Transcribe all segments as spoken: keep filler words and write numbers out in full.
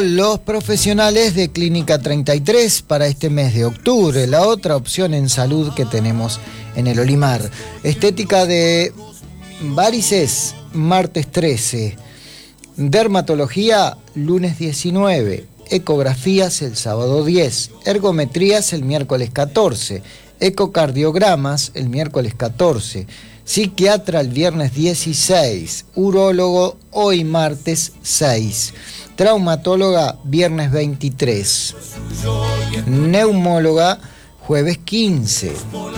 los profesionales de Clínica treinta y tres para este mes de octubre, la otra opción en salud que tenemos en el Olimar. Estética de varices, martes trece. Dermatología, lunes diecinueve. Ecografías, el sábado diez. Ergometrías, el miércoles catorce. Ecocardiogramas, el miércoles catorce. Psiquiatra, el viernes dieciséis. Urólogo, hoy martes seis. Traumatóloga, viernes veintitrés. Neumóloga, jueves quince.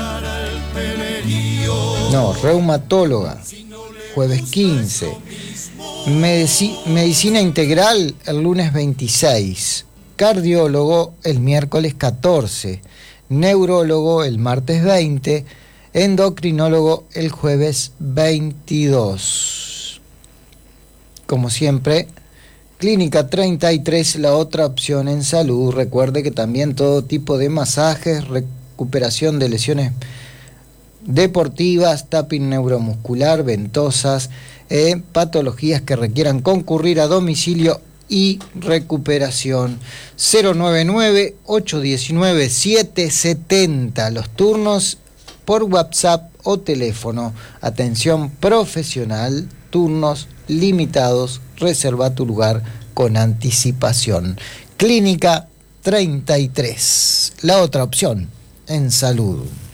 No, reumatóloga, jueves quince. Medici- Medicina integral, el lunes veintiséis. Cardiólogo, el miércoles catorce. Neurólogo, el martes veinte. Endocrinólogo, el jueves veintidós. Como siempre, Clínica treinta y tres, la otra opción en salud. Recuerde que también todo tipo de masajes, recuperación de lesiones deportivas, tapping neuromuscular, ventosas, eh, patologías que requieran concurrir a domicilio y recuperación. Cero nueve nueve, ocho uno nueve, siete siete cero. Los turnos por WhatsApp o teléfono. Atención profesional, turnos limitados. Reserva tu lugar con anticipación. Clínica treinta y tres, la otra opción en salud.